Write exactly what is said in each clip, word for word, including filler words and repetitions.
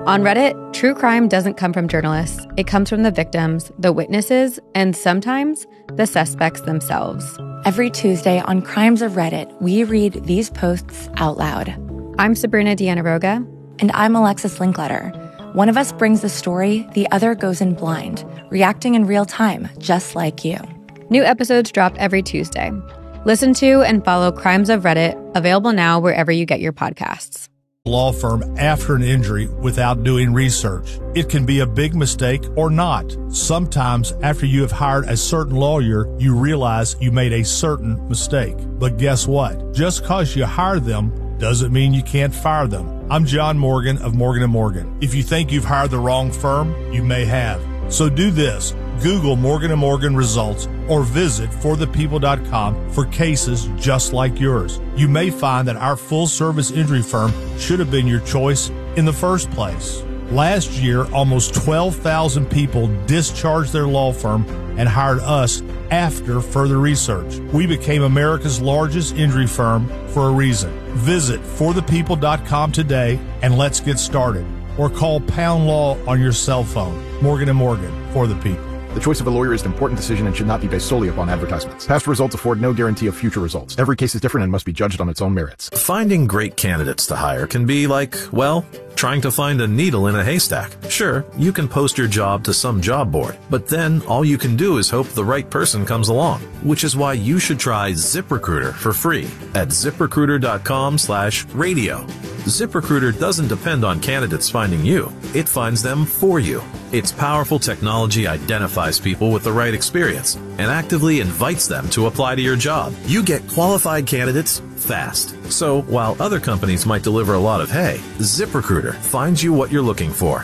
On Reddit, true crime doesn't come from journalists. It comes from the victims, the witnesses, and sometimes the suspects themselves. Every Tuesday on Crimes of Reddit, we read these posts out loud. I'm Sabrina Dianaroga. And I'm Alexis Linkletter. One of us brings the story, the other goes in blind, reacting in real time, just like you. New episodes drop every Tuesday. Listen to and follow Crimes of Reddit, available now wherever you get your podcasts. Law firm after an injury without doing research. It can be a big mistake or not. Sometimes after you have hired a certain lawyer, you realize you made a certain mistake. But guess what? Just because you hire them doesn't mean you can't fire them. I'm John Morgan of Morgan and Morgan. If you think you've hired the wrong firm, you may have. So do this. Google Morgan and Morgan results or visit for the people dot com for cases just like yours. You may find that our full-service injury firm should have been your choice in the first place. Last year, almost twelve thousand people discharged their law firm and hired us after further research. We became America's largest injury firm for a reason. Visit for the people dot com today and let's get started. Or call Pound Law on your cell phone. Morgan and Morgan, for the people. The choice of a lawyer is an important decision and should not be based solely upon advertisements. Past results afford no guarantee of future results. Every case is different and must be judged on its own merits. Finding great candidates to hire can be like, well, trying to find a needle in a haystack. Sure, you can post your job to some job board, but then all you can do is hope the right person comes along, which is why you should try ZipRecruiter for free at ziprecruiter dot com slash radio. ZipRecruiter doesn't depend on candidates finding you. It finds them for you. Its powerful technology identifies people with the right experience and actively invites them to apply to your job. You get qualified candidates fast. So while other companies might deliver a lot of hay, ZipRecruiter finds you what you're looking for.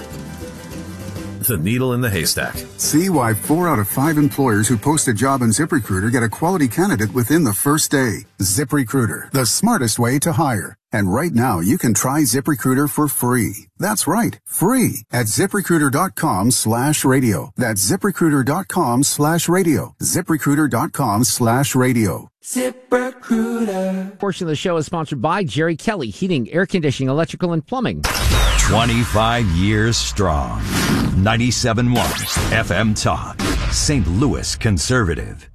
The needle in the haystack. See why four out of five employers who post a job on ZipRecruiter get a quality candidate within the first day. ZipRecruiter, the smartest way to hire. And right now, you can try ZipRecruiter for free. That's right, free at ziprecruiter dot com slash radio. That's ziprecruiter dot com slash radio. ziprecruiter dot com slash radio. ZipRecruiter. Portion of the show is sponsored by Jerry Kelly Heating, Air Conditioning, Electrical, and Plumbing. twenty-five years strong. ninety-seven point one F M Talk. Saint Louis Conservative.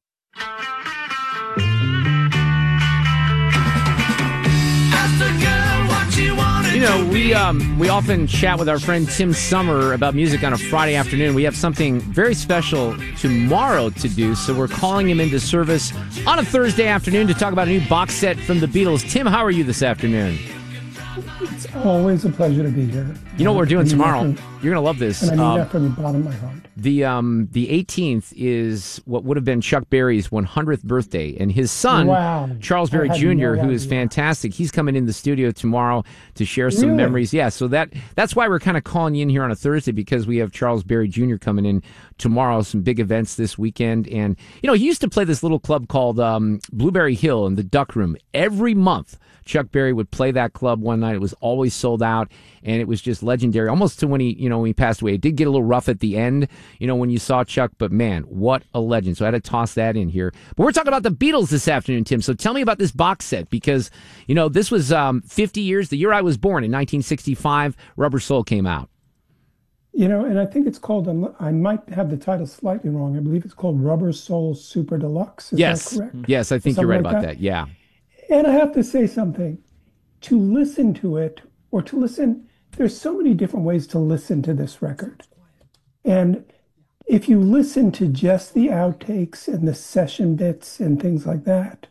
You know, we um, we often chat with our friend Tim Summer about music on a Friday afternoon. We have something very special tomorrow to do, so we're calling him into service on a Thursday afternoon to talk about a new box set from the Beatles. Tim, how are you this afternoon? It's always a pleasure to be here. You know what we're doing tomorrow? You're going to love this. And I mean um, that from the bottom of my heart. The um the eighteenth is what would have been Chuck Berry's one hundredth birthday, and his son, wow. Charles Berry Junior, no who is fantastic, he's coming in the studio tomorrow to share some really? memories. Yeah, so that that's why we're kind of calling you in here on a Thursday, because we have Charles Berry Junior coming in tomorrow, some big events this weekend. And, you know, he used to play this little club called um, Blueberry Hill in the Duck Room every month. Chuck Berry would play that club one night. It was always sold out, and it was just legendary, almost to when he, you know, when he passed away. It did get a little rough at the end, you know, when you saw Chuck, but man, what a legend. So I had to toss that in here. But we're talking about the Beatles this afternoon, Tim. So tell me about this box set, because, you know, this was um, fifty years, the year I was born in nineteen sixty-five, Rubber Soul came out. You know, and I think it's called, I might have the title slightly wrong. I believe it's called Rubber Soul Super Deluxe. Is yes. that correct? Yes, I think you're right like about that? that. Yeah. And I have to say something. To listen to it, or to listen, there's so many different ways to listen to this record. And if you listen to just the outtakes and the session bits and things like that,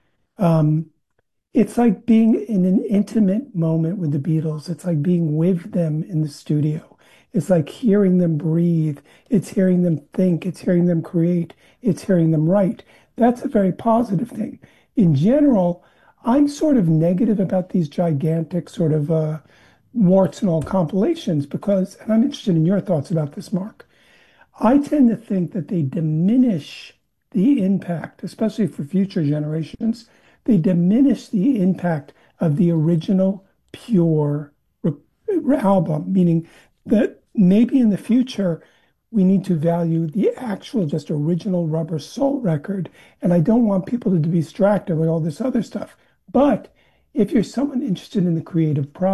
um, it's like being in an intimate moment with the Beatles. It's like being with them in the studio. It's like hearing them breathe. It's hearing them think. It's hearing them create. It's hearing them write. That's a very positive thing. In general, I'm sort of negative about these gigantic sort of uh, warts and all compilations because, and I'm interested in your thoughts about this, Mark, I tend to think that they diminish the impact, especially for future generations, they diminish the impact of the original pure re- album, meaning that maybe in the future we need to value the actual just original Rubber Soul record, and I don't want people to be distracted with all this other stuff. But if you're someone interested in the creative process,